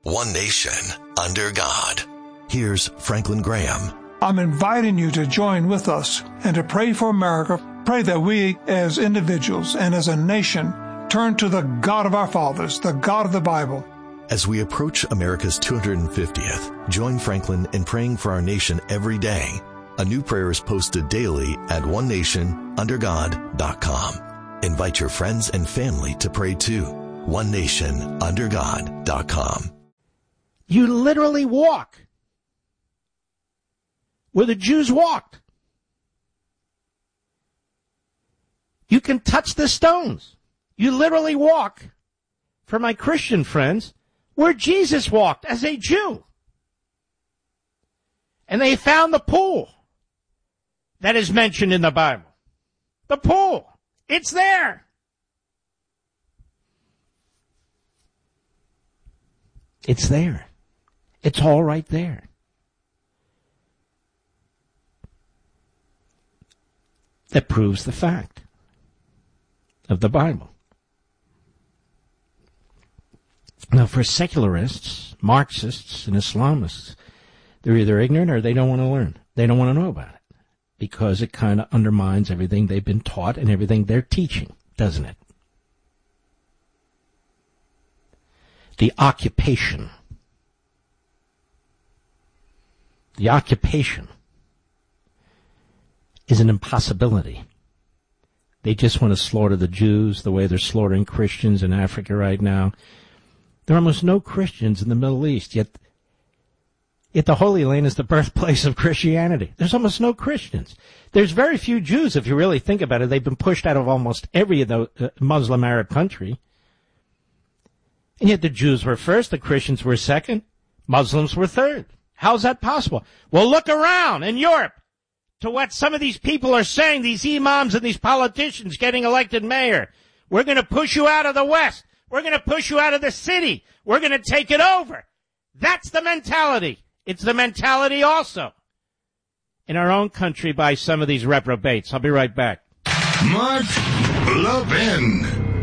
one nation, under God. Here's Franklin Graham. I'm inviting you to join with us and to pray for America. Pray that we as individuals and as a nation turn to the God of our fathers, the God of the Bible. As we approach America's 250th, join Franklin in praying for our nation every day. A new prayer is posted daily at onenationundergod.com. Invite your friends and family to pray too. onenationundergod.com. You literally walk where the Jews walked. You can touch the stones. You literally walk, for my Christian friends, where Jesus walked as a Jew. And they found the pool that is mentioned in the Bible. The pool. It's there. It's there. It's all right there. That proves the fact of the Bible. Now, for secularists, Marxists, and Islamists, they're either ignorant or they don't want to learn. They don't want to know about it because it kind of undermines everything they've been taught and everything they're teaching, doesn't it? The occupation. The occupation is an impossibility. They just want to slaughter the Jews the way they're slaughtering Christians in Africa right now. There are almost no Christians in the Middle East, yet the Holy Land is the birthplace of Christianity. There's almost no Christians. There's very few Jews, if you really think about it. They've been pushed out of almost every Muslim Arab country. And yet the Jews were first, the Christians were second, Muslims were third. How's that possible? Well, look around in Europe to what some of these people are saying, these imams and these politicians getting elected mayor. We're going to push you out of the West. We're going to push you out of the city. We're going to take it over. That's the mentality. It's the mentality also in our own country by some of these reprobates. I'll be right back. Mark Levin.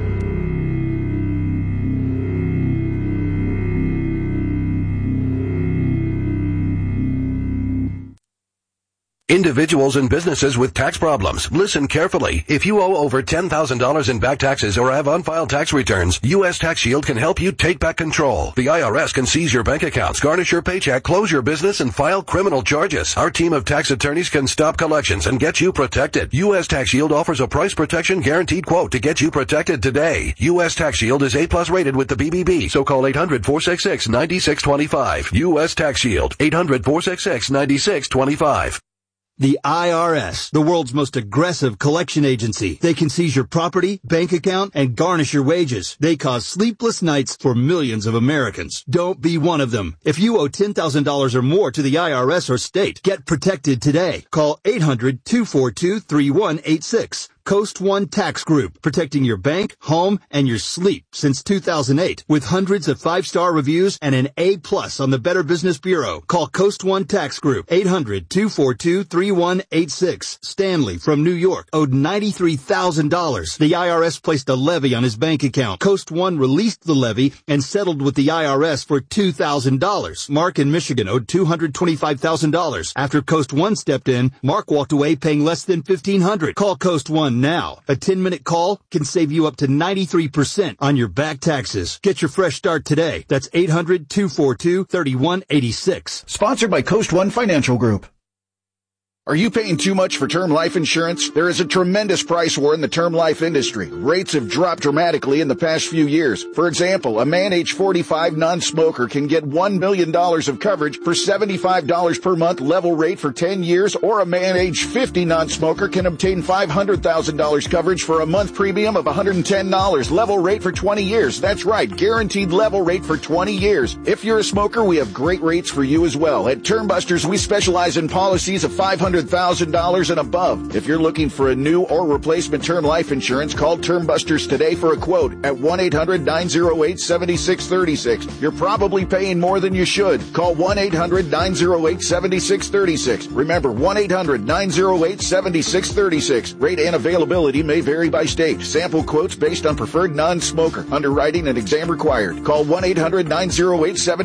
Individuals and businesses with tax problems, listen carefully. If you owe over $10,000 in back taxes or have unfiled tax returns, U.S. Tax Shield can help you take back control. The IRS can seize your bank accounts, garnish your paycheck, close your business, and file criminal charges. Our team of tax attorneys can stop collections and get you protected. U.S. Tax Shield offers a price protection guaranteed quote to get you protected today. U.S. Tax Shield is A+ rated with the BBB, so call 800-466-9625. U.S. Tax Shield, 800-466-9625. The IRS, the world's most aggressive collection agency. They can seize your property, bank account, and garnish your wages. They cause sleepless nights for millions of Americans. Don't be one of them. If you owe $10,000 or more to the IRS or state, get protected today. Call 800-242-3186. Coast One Tax Group, protecting your bank, home, and your sleep since 2008. With hundreds of 5-star reviews and an A+ on the Better Business Bureau. Call Coast One Tax Group, 800-242-3186. Stanley from New York owed $93,000. The IRS placed a levy on his bank account. Coast One released the levy and settled with the IRS for $2,000. Mark in Michigan owed $225,000. After Coast One stepped in, Mark walked away paying less than $1,500. Call Coast One now. A 10-minute call can save you up to 93% on your back taxes. Get your fresh start today. That's 800-242-3186. Sponsored by Coast One Financial Group. Are you paying too much for term life insurance? There is a tremendous price war in the term life industry. Rates have dropped dramatically in the past few years. For example, a man age 45 non-smoker can get $1 million of coverage for $75 per month level rate for 10 years, or a man age 50 non-smoker can obtain $500,000 coverage for a month premium of $110 level rate for 20 years. That's right, guaranteed level rate for 20 years. If you're a smoker, we have great rates for you as well. At Termbusters, we specialize in policies of $500,000 and above. If you're looking for a new or replacement term life insurance, call Termbusters today for a quote at 1-800-908-7636. You're probably paying more than you should. Call 1-800-908-7636. Remember, 1-800-908-7636. Rate and availability may vary by state. Sample quotes based on preferred non-smoker. Underwriting and exam required. Call 1-800-908-7636.